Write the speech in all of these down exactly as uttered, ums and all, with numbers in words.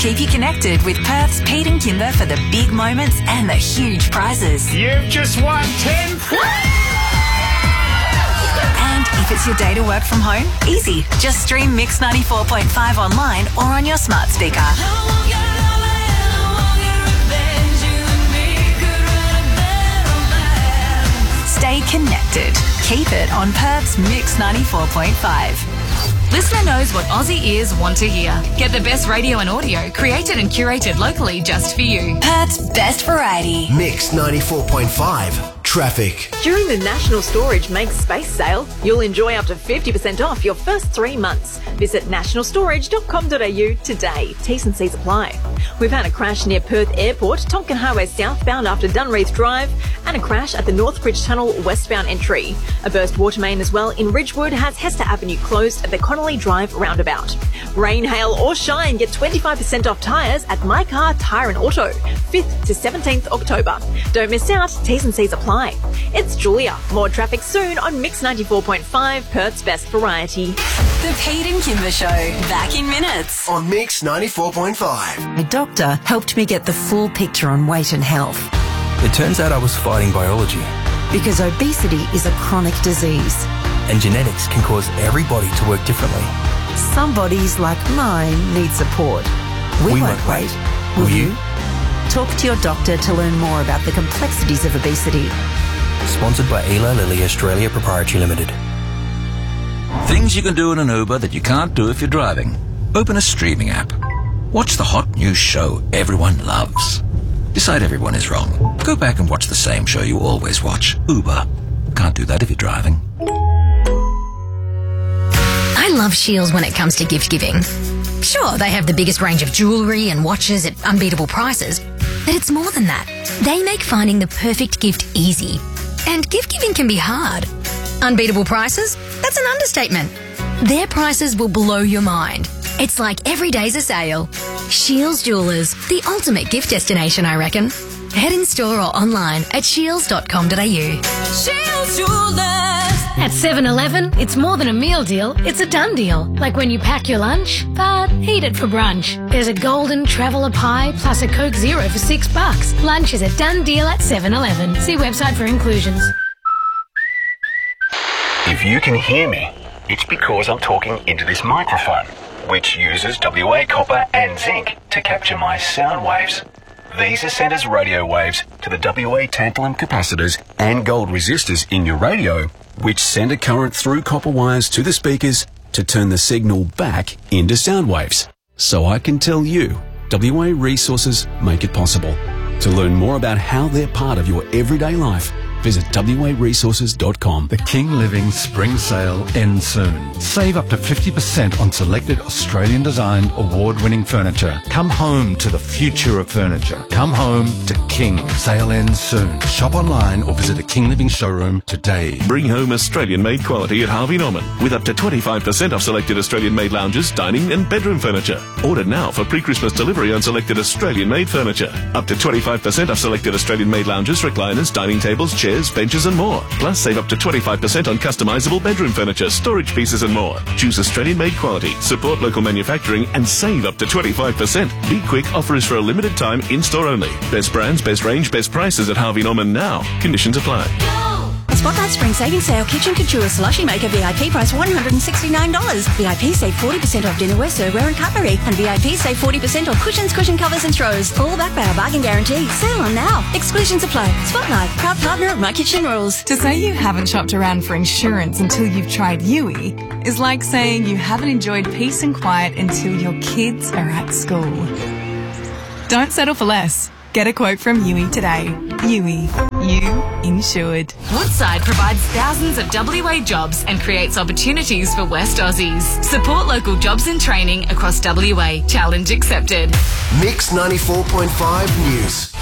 Keep you connected with Perth's Pete and Kimber for the big moments and the huge prizes. You've just won ten. And if it's your day to work from home, easy. Just stream Mix ninety-four point five online or on your smart speaker. Stay connected. Keep it on Perth's Mix ninety-four point five. Listener knows what Aussie ears want to hear. Get the best radio and audio created and curated locally just for you. Perth's best variety. Mix ninety-four point five. Traffic. During the National Storage Makes Space sale, you'll enjoy up to fifty percent off your first three months. Visit national storage dot com dot a u today. T's and C's apply. We've had a crash near Perth Airport, Tonkin Highway southbound after Dunreath Drive, and a crash at the Northbridge Tunnel westbound entry. A burst water main as well in Ridgewood has Hester Avenue closed at the Connolly Drive roundabout. Rain, hail or shine, get twenty-five percent off tyres at My Car Tyre and Auto, fifth to seventeenth October. Don't miss out, T's and C's apply. It's Julia. More traffic soon on Mix ninety-four point five, Perth's best variety. The Pete and Kimber Show, back in minutes. On Mix ninety-four point five. My doctor helped me get the full picture on weight and health. It turns out I was fighting biology. Because obesity is a chronic disease. And genetics can cause every body to work differently. Some bodies, like mine, need support. We, we won't, won't wait. wait. Will you? Talk to your doctor to learn more about the complexities of obesity. Sponsored by Eli Lilly Australia Proprietary Limited. Things you can do in an Uber that you can't do if you're driving. Open a streaming app. Watch the hot new show everyone loves. Decide everyone is wrong. Go back and watch the same show you always watch. Uber. Can't do that if you're driving. I love Shields when it comes to gift giving. Sure, they have the biggest range of jewellery and watches at unbeatable prices, but it's more than that. They make finding the perfect gift easy. And gift giving can be hard. Unbeatable prices? That's an understatement. Their prices will blow your mind. It's like every day's a sale. Shields Jewellers, the ultimate gift destination, I reckon. Head in store or online at shields dot com dot a u. Shields Jewellers. At seven eleven, it's more than a meal deal, it's a done deal. Like when you pack your lunch, but eat it for brunch. There's a golden traveller pie plus a Coke Zero for six bucks. Lunch is a done deal at seven eleven. See website for inclusions. If you can hear me, it's because I'm talking into this microphone, which uses W A copper and zinc to capture my sound waves. These are sent as radio waves to the W A tantalum capacitors and gold resistors in your radio, which send a current through copper wires to the speakers to turn the signal back into sound waves. So I can tell you, W A resources make it possible. To learn more about how they're part of your everyday life, visit w a resources dot com. The King Living Spring Sale ends soon. Save up to fifty percent on selected Australian-designed, award-winning furniture. Come home to the future of furniture. Come home to King. Sale ends soon. Shop online or visit a King Living showroom today. Bring home Australian-made quality at Harvey Norman with up to twenty-five percent off selected Australian-made lounges, dining and bedroom furniture. Order now for pre-Christmas delivery on selected Australian-made furniture. Up to twenty-five percent off selected Australian-made lounges, recliners, dining tables, chairs, benches and more. Plus, save up to twenty-five percent on customisable bedroom furniture, storage pieces and more. Choose Australian-made quality, support local manufacturing and save up to twenty-five percent. Be quick, offer is for a limited time, in-store only. Best brands, best range, best prices at Harvey Norman now. Conditions apply. Spotlight Spring Savings Sale Kitchen Couture Slushy Maker V I P price one hundred sixty-nine dollars. V I P save forty percent off dinnerware, serveware and cutlery. And V I P save forty percent off cushions, cushion covers and throws. All backed by our bargain guarantee. Sale on now. Exclusions apply. Spotlight, proud partner of My Kitchen Rules. To say you haven't shopped around for insurance until you've tried Yui is like saying you haven't enjoyed peace and quiet until your kids are at school. Don't settle for less. Get a quote from Yui today. Yui, you insured. Woodside provides thousands of W A jobs and creates opportunities for West Aussies. Support local jobs and training across W A. Challenge accepted. Mix ninety-four point five News.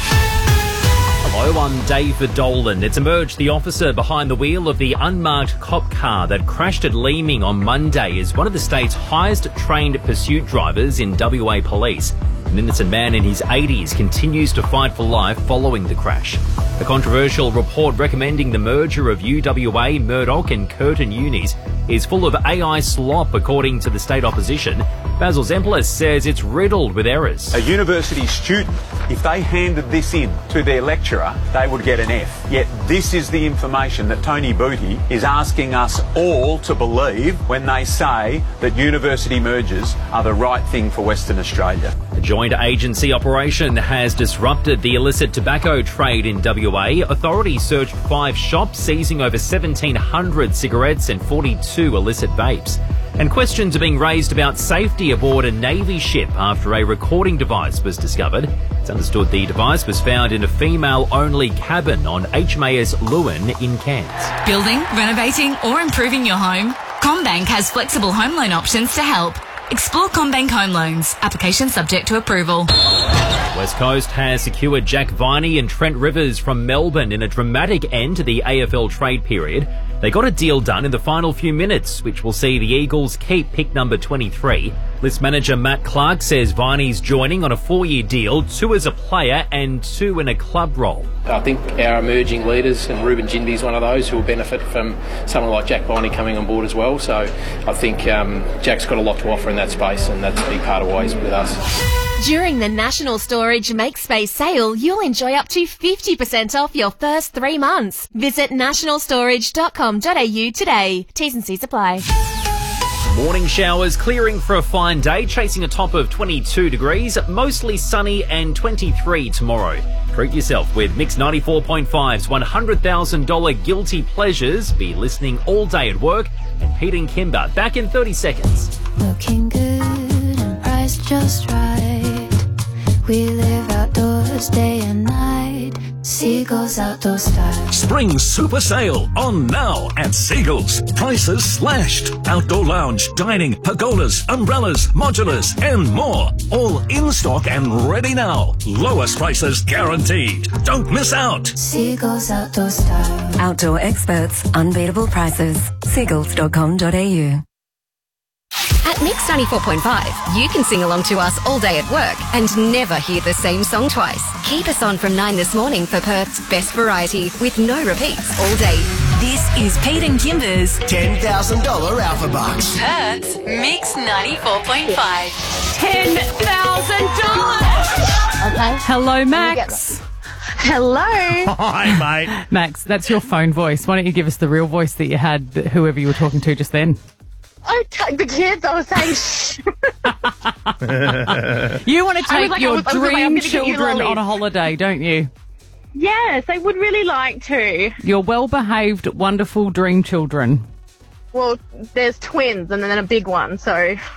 Hello, I'm David Dolan. It's emerged the officer behind the wheel of the unmarked cop car that crashed at Leeming on Monday is one of the state's highest trained pursuit drivers in W A Police. An innocent man in his eighties continues to fight for life following the crash. A controversial report recommending the merger of U W A, Murdoch and Curtin Unis is full of A I slop, according to the state opposition. Basil Zemplis says it's riddled with errors. A university student, if they handed this in to their lecturer, they would get an F. Yet this is the information that Tony Booty is asking us all to believe when they say that university mergers are the right thing for Western Australia. A joint agency operation has disrupted the illicit tobacco trade in W A. Authorities searched five shops, seizing over seventeen hundred cigarettes and forty-two illicit vapes. And questions are being raised about safety aboard a Navy ship after a recording device was discovered. It's understood the device was found in a female-only cabin on H M A S Lewin in Cairns. Building, renovating or improving your home? CommBank has flexible home loan options to help. Explore CommBank Home Loans. Application subject to approval. West Coast has secured Jack Viney and Trent Rivers from Melbourne in a dramatic end to the A F L trade period. They got a deal done in the final few minutes, which will see the Eagles keep pick number twenty-three. List manager Matt Clark says Viney's joining on a four-year deal, two as a player and two in a club role. I think our emerging leaders, and Ruben Jindy is one of those who will benefit from someone like Jack Viney coming on board as well. So I think um, Jack's got a lot to offer in that space, and that's a big part of why he's with us. During the National Storage Make Space sale, you'll enjoy up to fifty percent off your first three months. Visit national storage dot com dot a u today. T's and C's apply. Morning showers clearing for a fine day, chasing a top of twenty-two degrees, mostly sunny and twenty-three tomorrow. Treat yourself with Mix ninety-four point five's one hundred thousand dollars Guilty Pleasures. Be listening all day at work. And Pete and Kimber back in thirty seconds. Looking good and priced just right. We live outdoors day and night. Seagulls Outdoor Style. Spring Super Sale on now at Seagulls. Prices slashed. Outdoor lounge, dining, pergolas, umbrellas, modulars and more. All in stock and ready now. Lowest prices guaranteed. Don't miss out. Seagulls Outdoor Style. Outdoor experts, unbeatable prices. seagulls dot com dot a u. At Mix ninety-four point five, you can sing along to us all day at work and never hear the same song twice. Keep us on from nine this morning for Perth's best variety with no repeats all day. This is Pete and Kimber's ten thousand dollars Alpha Bucks. Perth's Mix ninety-four point five. ten thousand dollars! Okay. Hello, Max. Hello. Hi, mate. Max, that's your phone voice. Why don't you give us the real voice that you had, whoever you were talking to just then? I take the kids. I was saying, shh. You want to take like, your was, dream like, children on a holiday, don't you? Yes, I would really like to. Your well-behaved, wonderful dream children. Well, there's twins and then a big one, so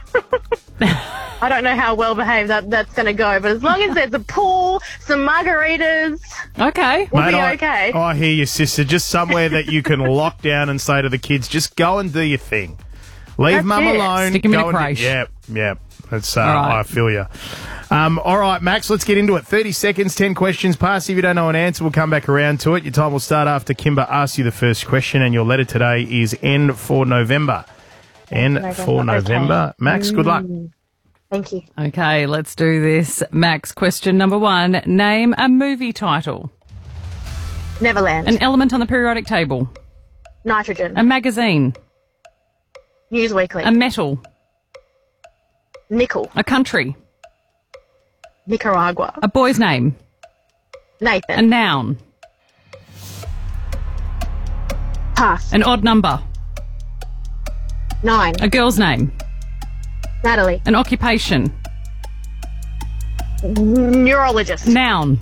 I don't know how well-behaved that, that's going to go. But as long as there's a pool, some margaritas, okay, we'll Mate, be I, okay. I hear you, sister. Just somewhere that you can lock down and say to the kids, just go and do your thing. Leave That's mum it. alone. Stick 'em in go a and do- creche. Yep, yep. That's, uh, All right. I feel you. Um, all right, Max, let's get into it. thirty seconds, ten questions. Pass if you don't know an answer. We'll come back around to it. Your time will start after Kimber asks you the first question, and your letter today is N for November. N November, for November. okay. Max, good luck. Mm, Thank you. Okay, let's do this. Max, question number one. Name a movie title. Neverland. An element on the periodic table. Nitrogen. A magazine. Newsweekly. A metal. Nickel. A country. Nicaragua. A boy's name. Nathan. A noun. Pass. An odd number. Nine. A girl's name. Natalie. An occupation. Neurologist. Noun.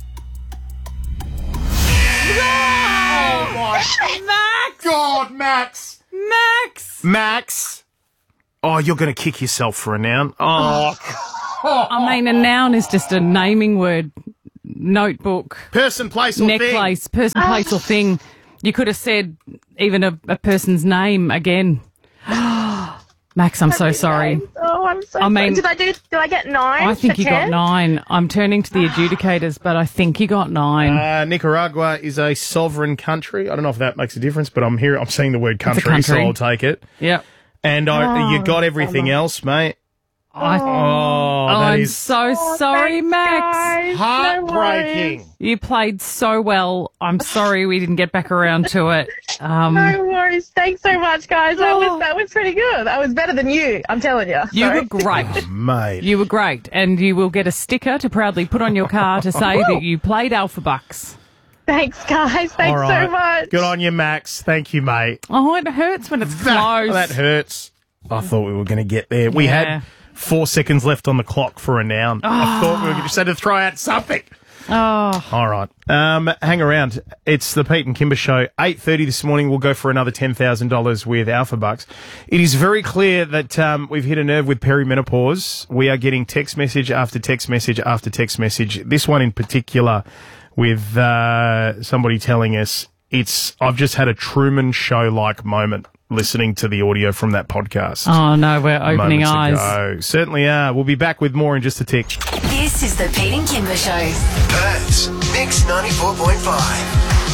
Oh, my Max! God, Max! Max! Max! Oh, you're going to kick yourself for a noun. Oh, I mean, a noun is just a naming word. Notebook. Person, place, or necklace, thing. person, place, or thing. You could have said even a, a person's name again. Max, I'm so sorry. Oh, I'm so I mean, sorry. Did I do? Did I get nine? I think for you ten? got nine. I'm turning to the adjudicators, but I think you got nine. Uh, Nicaragua is a sovereign country. I don't know if that makes a difference, but I'm here. I'm seeing the word country, country. so I'll take it. Yep. And I, Oh, you got everything bummer. else, mate. I, Oh, that I'm is so sorry, Max. guys. heartbreaking. You played so well. I'm sorry we didn't get back around to it. Um, No worries. Thanks so much, guys. That was that was pretty good. That was better than you. I'm telling you. you were great. Mate. You were great. And you will get a sticker to proudly put on your car to say that you played Alpha Bucks. Thanks, guys. Thanks All right. so much. Good on you, Max. Thank you, mate. Oh, it hurts when it's That, close. that hurts. I thought we were going to get there. We Yeah. had four seconds left on the clock for a noun. I Oh. thought we were just had to throw out something. Oh. All right. Um, hang around. It's the Pete and Kimber Show. eight thirty this morning, we'll go for another ten thousand dollars with Alpha Bucks. It is very clear that um, we've hit a nerve with perimenopause. We are getting text message after text message after text message. This one in particular with uh, somebody telling us, it's I've just had a Truman Show-like moment listening to the audio from that podcast. Oh, no, we're opening moments eyes. ago. Certainly are. We'll be back with more in just a tick. This is the Pete and Kimber Show. Perth's Mix ninety-four point five.